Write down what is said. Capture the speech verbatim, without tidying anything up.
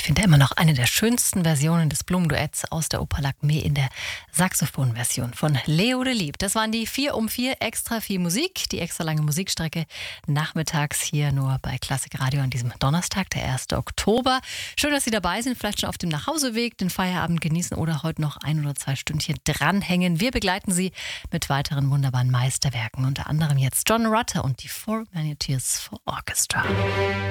finde immer noch eine der schönsten Versionen des Blumenduetts aus der Oper Lakmé in der Saxophonversion von Leo de Lieb. Das waren die vier um vier, extra viel Musik, die extra lange Musikstrecke nachmittags hier nur bei Klassik Radio an diesem Donnerstag, der erste Oktober. Schön, dass Sie dabei sind, vielleicht schon auf dem Nachhauseweg, den Feierabend genießen oder heute noch ein oder zwei Stündchen dranhängen. Wir begleiten Sie mit weiteren wunderbaren Meisterwerken, unter anderem jetzt John Rutter und die Four Magnitudes for Orchestra.